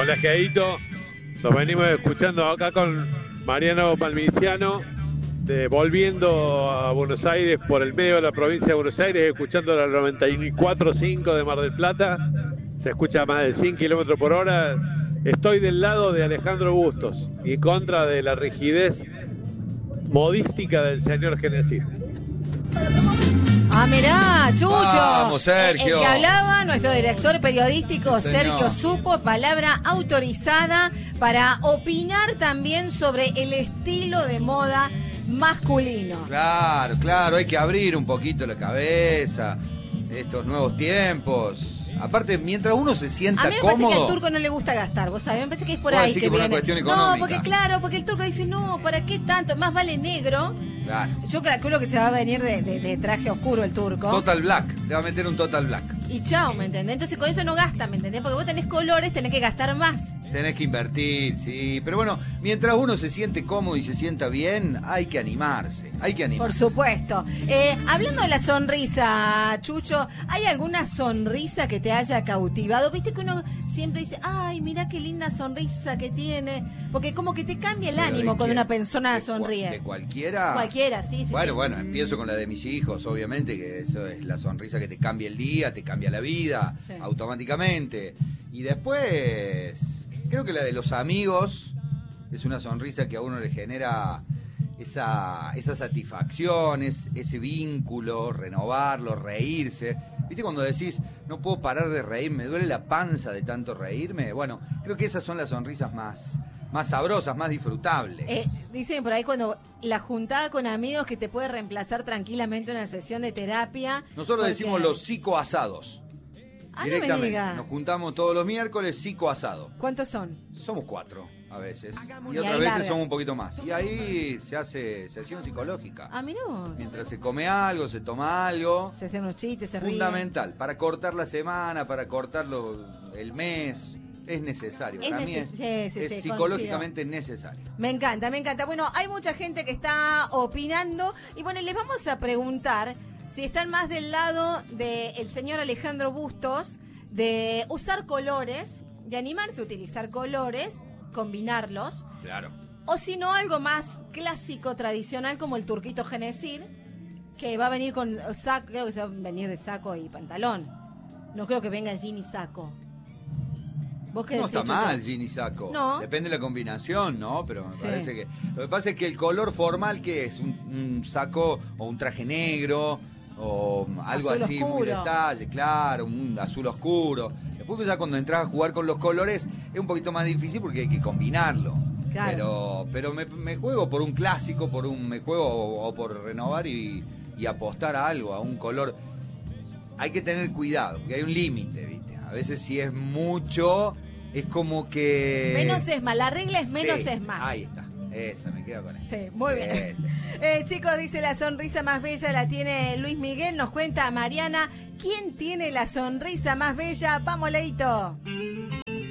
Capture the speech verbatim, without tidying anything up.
Hola, Gedito. Nos venimos escuchando acá con Mariano Palmiciano, de, volviendo a Buenos Aires por el medio de la provincia de Buenos Aires, escuchando la noventa y cuatro punto cinco de Mar del Plata. Se escucha a más de cien kilómetros por hora. Estoy del lado de Alejandro Bustos y contra de la rigidez modística del señor Genesi. Ah, mirá, Chucho. Vamos, Sergio. El, el que hablaba, nuestro director periodístico, sí, Sergio Supo, palabra autorizada para opinar también sobre el estilo de moda masculino. Claro, claro, hay que abrir un poquito la cabeza, estos nuevos tiempos. Aparte, mientras uno se sienta cómodo. A mí me cómodo, parece que al turco no le gusta gastar, vos sabés, me parece que es por ¿Vos ahí decís que que por viene. una cuestión económica? No, porque claro, porque el turco dice, no, ¿para qué tanto? Más vale negro. Claro. Yo calculo que se va a venir de, de, de traje oscuro el turco. Total Black, le va a meter un Total Black. Y chao, ¿me entendés? Entonces con eso no gasta, ¿me entendés? Porque vos tenés colores, tenés que gastar más. Tenés que invertir, sí. Pero bueno, mientras uno se siente cómodo y se sienta bien, hay que animarse, hay que animarse. Por supuesto. Eh, hablando de la sonrisa, Chucho, ¿hay alguna sonrisa que te haya cautivado? Viste que uno siempre dice, ay, mira qué linda sonrisa que tiene. Porque como que te cambia el ¿Pero ánimo de cuando quién? una persona ¿De sonríe. ¿De cualquiera? Cualquiera, sí, sí. Bueno, sí. bueno, empiezo con la de mis hijos, obviamente, que eso es la sonrisa que te cambia el día, te cambia la vida, Sí. automáticamente. Y después, creo que la de los amigos es una sonrisa que a uno le genera esa, esa satisfacción, es, ese vínculo, renovarlo, reírse. ¿Viste cuando decís, no puedo parar de reír, me duele la panza de tanto reírme? Bueno, creo que esas son las sonrisas más, más sabrosas, más disfrutables. Eh, dicen por ahí cuando la juntada con amigos que te puede reemplazar tranquilamente una sesión de terapia. Nosotros porque... decimos los psicoasados. Ah, no me Directamente. diga. Nos juntamos todos los miércoles, psicoasado. ¿Cuántos son? Somos cuatro a veces. Y Y otras ahí veces larga. somos un poquito más. Y ahí se hace sesión psicológica. Ah, mirá vos. Mientras se come algo, se toma algo. Se hacen unos chistes, se ríen. Fundamental. Para cortar la semana, para cortar lo- el mes. Es necesario. Es Para mí neces- es, sí, sí, es sí, psicológicamente necesario. Me encanta, me encanta. Bueno, hay mucha gente que está opinando y bueno, les vamos a preguntar si están más del lado del señor Alejandro Bustos, de usar colores, de animarse a utilizar colores, combinarlos, Claro. o si no, algo más clásico, tradicional, como el turquito Genesir, que va a venir con saco, creo que se va a venir de saco y pantalón. No creo que venga jean y saco. ¿Vos qué No decís, está Chucho? mal jean y saco. No. Depende de la combinación, ¿no? Pero me Sí. parece que... Lo que pasa es que el color formal, ¿qué es? Un, un saco o un traje negro o algo Azul así, muy oscuro. detalle, claro, un azul oscuro. Después ya cuando entras a jugar con los colores es un poquito más difícil porque hay que combinarlo. Claro. Pero pero me, me juego por un clásico, por un me juego o, o por renovar y, y apostar a algo, a un color. Hay que tener cuidado, porque hay un límite, ¿viste? A veces si es mucho, es como que... Menos es más, la regla es menos Sí, es más. Ahí está, esa, me quedo con eso. Sí, muy bien. Esa. Eh, chicos, dice la sonrisa más bella la tiene Luis Miguel, nos cuenta Mariana, ¿quién tiene la sonrisa más bella? Vamos, Leito.